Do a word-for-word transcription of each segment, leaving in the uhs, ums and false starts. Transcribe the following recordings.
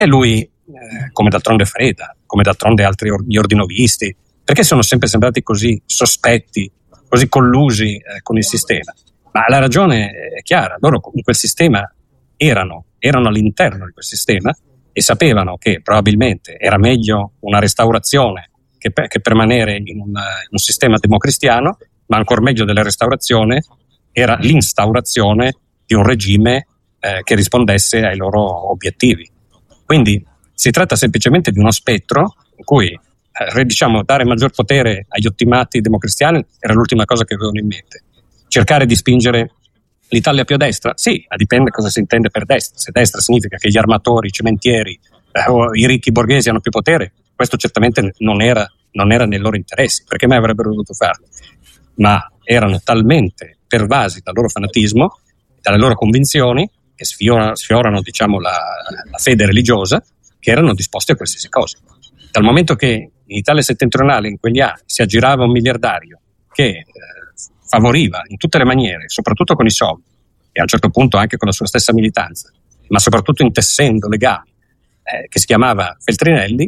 E lui, eh, come d'altronde Freda, come d'altronde altri or- gli ordinovisti, perché sono sempre sembrati così sospetti, così collusi eh, con il sistema? Ma la ragione è chiara, loro in quel sistema erano, erano all'interno di quel sistema e sapevano che probabilmente era meglio una restaurazione che, pe- che permanere in, una, in un sistema democristiano, ma ancor meglio della restaurazione era l'instaurazione di un regime eh, che rispondesse ai loro obiettivi. Quindi si tratta semplicemente di uno spettro in cui eh, diciamo, dare maggior potere agli ottimati democristiani era l'ultima cosa che avevano in mente. Cercare di spingere l'Italia più a destra? Sì, ma dipende cosa si intende per destra. Se destra significa che gli armatori, i cementieri eh, o i ricchi borghesi hanno più potere, questo certamente non era, non era nei loro interessi, perché mai avrebbero dovuto farlo? Ma erano talmente pervasi dal loro fanatismo, dalle loro convinzioni, che sfiorano, sfiorano diciamo, la, la fede religiosa, che erano disposti a qualsiasi cosa. Dal momento che in Italia settentrionale in quegli anni si aggirava un miliardario che eh, favoriva in tutte le maniere, soprattutto con i soldi, e a un certo punto anche con la sua stessa militanza, ma soprattutto intessendo legami, eh, che si chiamava Feltrinelli,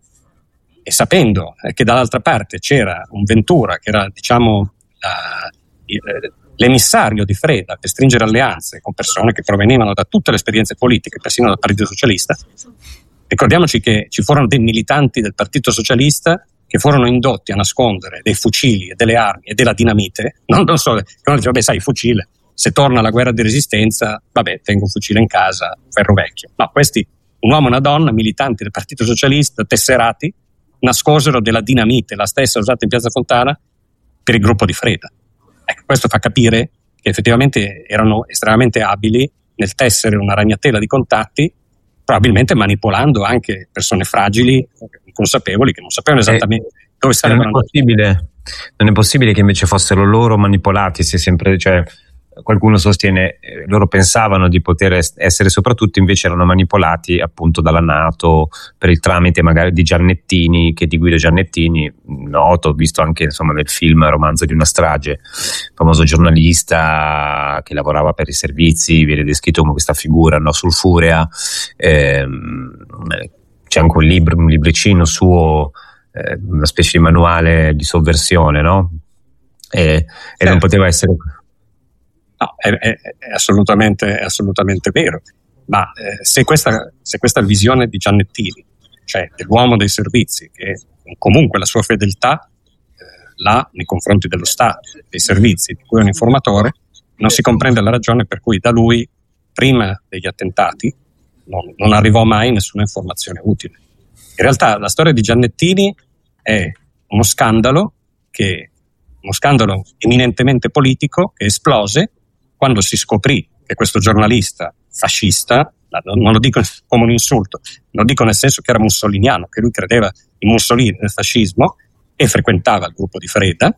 e sapendo eh, che dall'altra parte c'era un Ventura che era diciamo la, l'emissario di Freda per stringere alleanze con persone che provenivano da tutte le esperienze politiche, persino dal Partito Socialista. Ricordiamoci che ci furono dei militanti del Partito Socialista che furono indotti a nascondere dei fucili e delle armi e della dinamite. Non, non so, non dice, vabbè, sai, fucile, se torna la guerra di resistenza, vabbè, tengo un fucile in casa, ferro vecchio. No, questi, un uomo e una donna, militanti del Partito Socialista, tesserati, nascosero della dinamite, la stessa usata in Piazza Fontana, per il gruppo di Freda. Ecco, questo fa capire che effettivamente erano estremamente abili nel tessere una ragnatela di contatti, probabilmente manipolando anche persone fragili, inconsapevoli, che non sapevano esattamente eh, dove sarebbero andati. Non è possibile che invece fossero loro manipolati, se sempre, cioè, qualcuno sostiene eh, loro pensavano di poter essere soprattutto, invece erano manipolati appunto dalla NATO per il tramite magari di Giannettini, che di Guido Giannettini, noto, visto anche insomma nel film Romanzo di una strage, famoso giornalista che lavorava per i servizi, viene descritto come questa figura, no, sulfurea. ehm, c'è anche un libro, un libricino suo, eh, una specie di manuale di sovversione, no? E, e certo. Non poteva essere... No, è, è, è, assolutamente, è assolutamente vero, ma eh, se, questa, se questa visione di Giannettini, cioè dell'uomo dei servizi, che comunque la sua fedeltà eh, l'ha nei confronti dello Stato, dei servizi di cui è un informatore, non si comprende la ragione per cui da lui, prima degli attentati, non, non arrivò mai nessuna informazione utile. In realtà la storia di Giannettini è uno scandalo, che, uno scandalo eminentemente politico che esplose quando si scoprì che questo giornalista fascista, non lo dico come un insulto, lo dico nel senso che era mussoliniano, che lui credeva in Mussolini, nel fascismo, e frequentava il gruppo di Freda,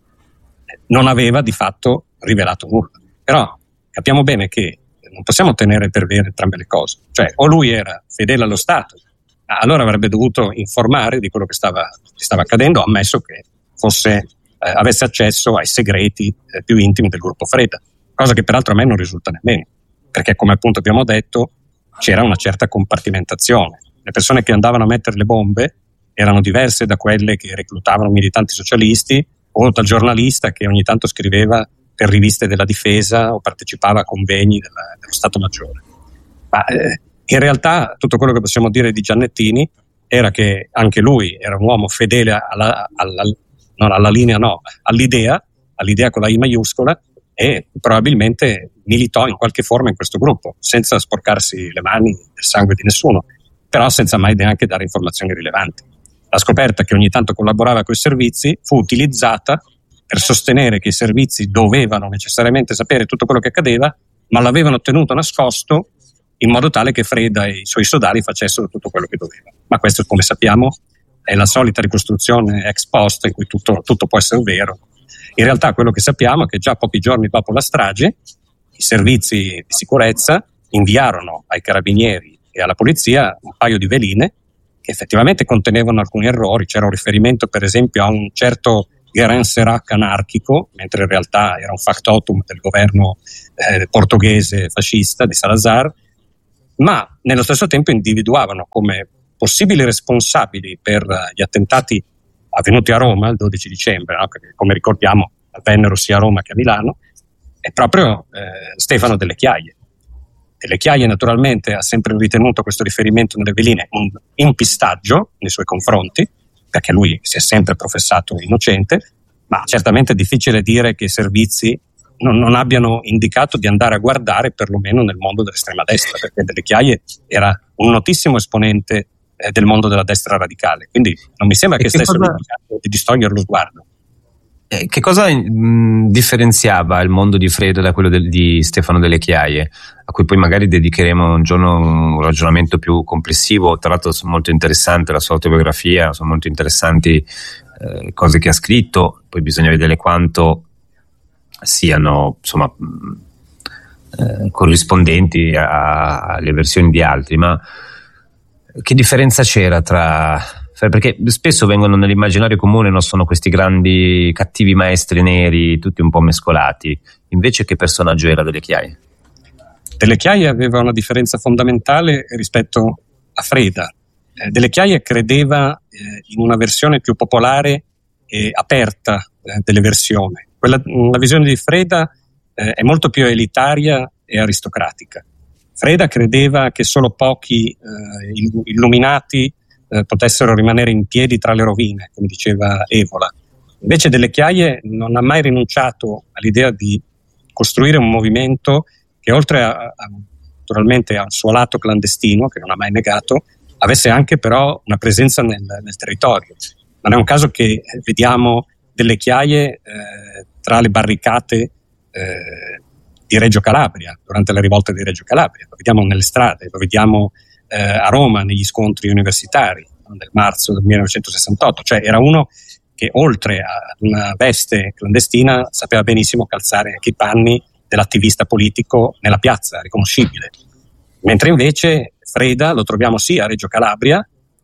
non aveva di fatto rivelato nulla. Però capiamo bene che non possiamo tenere per vere entrambe le cose. Cioè, o lui era fedele allo Stato, allora avrebbe dovuto informare di quello che stava, che stava accadendo, ammesso che fosse, eh, avesse accesso ai segreti eh, più intimi del gruppo Freda. Cosa che peraltro a me non risulta nemmeno, perché come appunto abbiamo detto c'era una certa compartimentazione. Le persone che andavano a mettere le bombe erano diverse da quelle che reclutavano militanti socialisti o dal giornalista che ogni tanto scriveva per riviste della difesa o partecipava a convegni della, dello Stato Maggiore. Ma eh, in realtà tutto quello che possiamo dire di Giannettini era che anche lui era un uomo fedele alla, alla, non alla linea, no, all'idea, all'idea con la I maiuscola, e probabilmente militò in qualche forma in questo gruppo, senza sporcarsi le mani del sangue di nessuno, però senza mai neanche dare informazioni rilevanti. La scoperta che ogni tanto collaborava con i servizi fu utilizzata per sostenere che i servizi dovevano necessariamente sapere tutto quello che accadeva, ma l'avevano tenuto nascosto in modo tale che Freda e i suoi sodali facessero tutto quello che dovevano. Ma questo, come sappiamo, è la solita ricostruzione ex post in cui tutto, tutto può essere vero. In realtà quello che sappiamo è che già pochi giorni dopo la strage i servizi di sicurezza inviarono ai carabinieri e alla polizia un paio di veline che effettivamente contenevano alcuni errori. C'era un riferimento per esempio a un certo Guerin Serac anarchico, mentre in realtà era un factotum del governo eh, portoghese fascista di Salazar, ma nello stesso tempo individuavano come possibili responsabili per gli attentati avvenuti a Roma il dodici dicembre, no? Che, come ricordiamo, avvennero sia a Roma che a Milano, è proprio eh, Stefano Delle Chiaie. Delle Chiaie naturalmente ha sempre ritenuto questo riferimento nelle veline un impistaggio nei suoi confronti, perché lui si è sempre professato innocente, ma certamente è difficile dire che i servizi non, non abbiano indicato di andare a guardare perlomeno nel mondo dell'estrema destra, perché Delle Chiaie era un notissimo esponente eh, del mondo della destra radicale, quindi non mi sembra che, che stessero cosa... indicando di distogliere lo sguardo. Eh, che cosa mh, differenziava il mondo di Freda da quello del, di Stefano Delle Chiaie, a cui poi magari dedicheremo un giorno un ragionamento più complessivo? Tra l'altro molto interessante la sua autobiografia, sono molto interessanti eh, cose che ha scritto, poi bisogna vedere quanto siano insomma mh, eh, corrispondenti a, alle versioni di altri. Ma che differenza c'era tra... Perché spesso vengono nell'immaginario comune, no? Sono questi grandi cattivi maestri neri, tutti un po' mescolati. Invece che personaggio era Delle Chiaie? Delle Chiaie aveva una differenza fondamentale rispetto a Freda. Eh, Delle Chiaie credeva eh, in una versione più popolare e aperta eh, delle versioni. Quella, la visione di Freda eh, è molto più elitaria e aristocratica. Freda credeva che solo pochi eh, illuminati Eh, potessero rimanere in piedi tra le rovine, come diceva Evola. Invece Delle Chiaie non ha mai rinunciato all'idea di costruire un movimento che, oltre a, a, naturalmente al suo lato clandestino, che non ha mai negato, avesse anche però una presenza nel, nel territorio. Non è un caso che vediamo Delle Chiaie eh, tra le barricate eh, di Reggio Calabria, durante le rivolte di Reggio Calabria, lo vediamo nelle strade, lo vediamo Eh, a Roma negli scontri universitari nel marzo del millenovecentosessantotto, cioè era uno che oltre a una veste clandestina sapeva benissimo calzare anche i panni dell'attivista politico nella piazza, riconoscibile. Mentre invece Freda lo troviamo sì a Reggio Calabria,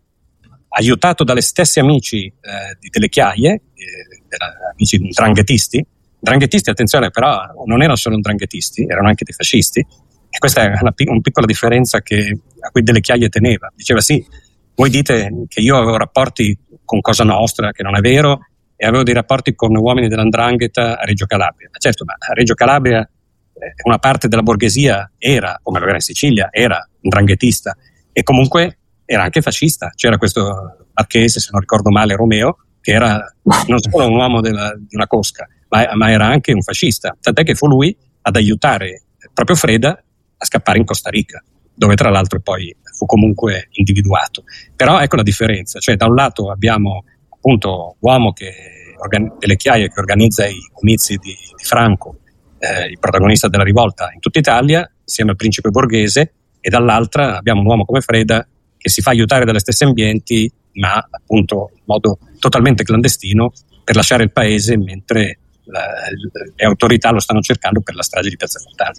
aiutato dalle stessi amici eh, di Delle Chiaie, eh, della, amici dranghetisti. Dranghetisti, attenzione, però non erano solo dranghetisti, erano anche dei fascisti. E questa è una, una piccola differenza che, a cui Delle Chiaie teneva. Diceva sì, voi dite che io avevo rapporti con Cosa Nostra, che non è vero, e avevo dei rapporti con uomini dell'Ndrangheta a Reggio Calabria. Ma certo, ma a Reggio Calabria eh, una parte della borghesia era, come lo era in Sicilia, era ndranghetista e comunque era anche fascista. C'era questo marchese, se non ricordo male, Romeo, che era non solo un uomo della, di una cosca, ma, ma era anche un fascista. Tant'è che fu lui ad aiutare proprio Freda a scappare in Costa Rica, dove tra l'altro poi fu comunque individuato. Però ecco la differenza, cioè da un lato abbiamo appunto l'uomo che organi- Delle Chiaie che organizza i comizi di, di Franco, eh, il protagonista della rivolta in tutta Italia, insieme al principe borghese, e dall'altra abbiamo un uomo come Freda che si fa aiutare dalle stesse ambienti, ma appunto in modo totalmente clandestino, per lasciare il paese mentre la, le autorità lo stanno cercando per la strage di Piazza Fontana.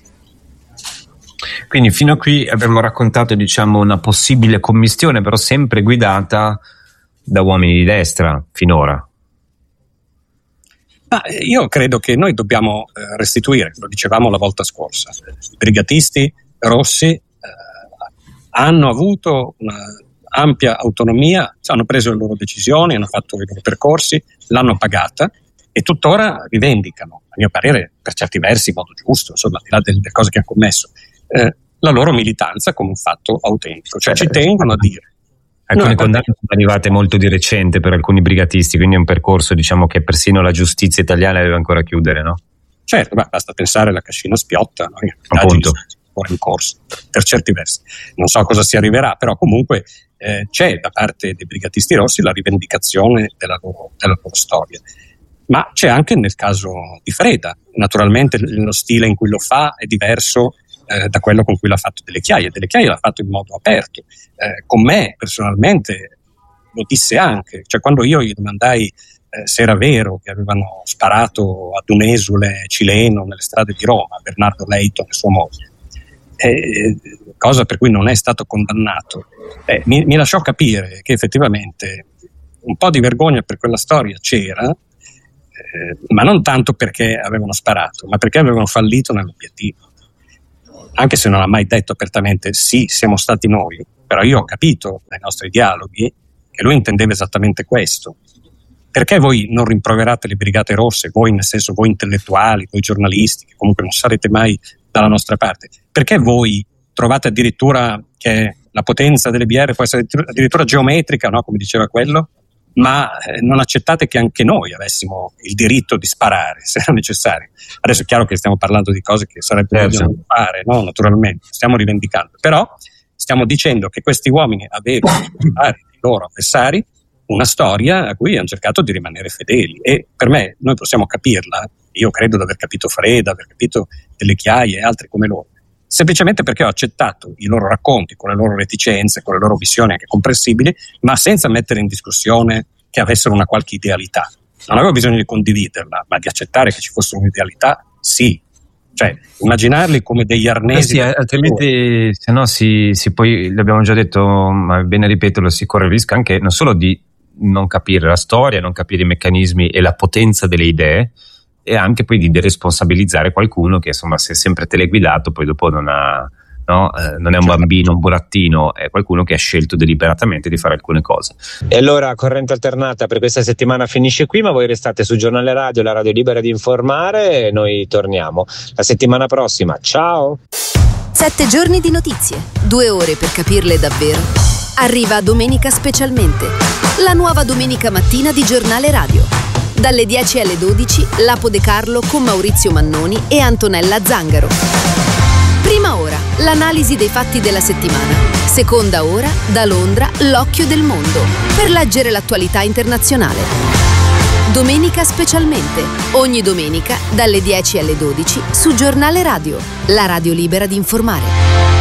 Quindi fino a qui abbiamo raccontato, diciamo, una possibile commistione, però sempre guidata da uomini di destra finora. Ma io credo che noi dobbiamo eh, restituire, lo dicevamo la volta scorsa, i brigatisti rossi eh, hanno avuto una ampia autonomia, hanno preso le loro decisioni, hanno fatto i loro percorsi, l'hanno pagata e tuttora rivendicano, a mio parere per certi versi in modo giusto, insomma al di là delle, delle cose che hanno commesso, Eh, la loro militanza come un fatto autentico, cioè ci tengono a dire. Alcune condanne sono arrivate molto di recente per alcuni brigatisti, quindi è un percorso, diciamo, che persino la giustizia italiana deve ancora chiudere, no? Certo, beh, basta pensare alla Cascina Spiotta, no? Appunto. Ora in corso, per certi versi. Non so cosa si arriverà, però comunque eh, c'è da parte dei brigatisti rossi la rivendicazione della loro, della loro storia. Ma c'è anche nel caso di Freda. Naturalmente lo stile in cui lo fa è diverso eh, da quello con cui l'ha fatto Delle Chiaie. Delle Chiaie l'ha fatto in modo aperto. Eh, con me, personalmente, lo disse anche. Cioè, quando io gli domandai eh, se era vero che avevano sparato ad un esule cileno nelle strade di Roma, Bernardo Leighton e sua moglie, eh, cosa per cui non è stato condannato, eh, mi, mi lasciò capire che effettivamente un po' di vergogna per quella storia c'era, eh, ma non tanto perché avevano sparato, ma perché avevano fallito nell'obiettivo. anche se non ha mai detto apertamente sì, siamo stati noi, però io ho capito dai nostri dialoghi che lui intendeva esattamente questo. Perché voi non rimproverate le Brigate Rosse, voi nel senso voi intellettuali, voi giornalisti, che comunque non sarete mai dalla nostra parte? Perché voi trovate addirittura che la potenza delle B R può essere addirittura geometrica, no? Come diceva quello, ma eh, non accettate che anche noi avessimo il diritto di sparare se era necessario. Adesso è chiaro che stiamo parlando di cose che sarebbe meglio non fare, no? Naturalmente, stiamo rivendicando, però stiamo dicendo che questi uomini avevano i loro avversari una storia a cui hanno cercato di rimanere fedeli, e per me noi possiamo capirla, io credo di aver capito Freda, aver capito Delle Chiaie e altri come loro, semplicemente perché ho accettato i loro racconti con le loro reticenze, con le loro visioni anche comprensibili, ma senza mettere in discussione che avessero una qualche idealità. Non avevo bisogno di condividerla, ma di accettare che ci fosse un'idealità, sì. Cioè, immaginarli come degli arnesi. Eh sì, altrimenti, se no, si, si poi, l'abbiamo già detto, ma è bene ripeterlo, si corre il rischio anche non solo di non capire la storia, non capire i meccanismi e la potenza delle idee, e anche poi di deresponsabilizzare qualcuno che insomma si è sempre teleguidato, poi dopo non ha, no, eh, non è un bambino, un burattino, è qualcuno che ha scelto deliberatamente di fare alcune cose. E allora Corrente Alternata per questa settimana finisce qui, ma voi restate su Giornale Radio, la radio libera di informare, e noi torniamo la settimana prossima. Ciao! Sette giorni di notizie, due ore per capirle davvero. Arriva Domenica Specialmente, la nuova domenica mattina di Giornale Radio. Dalle dieci alle dodici, Lapo De Carlo con Maurizio Mannoni e Antonella Zangaro. Prima ora, l'analisi dei fatti della settimana. Seconda ora, da Londra, l'occhio del mondo, per leggere l'attualità internazionale. Domenica Specialmente, ogni domenica dalle dieci alle dodici su Giornale Radio, la radio libera di informare.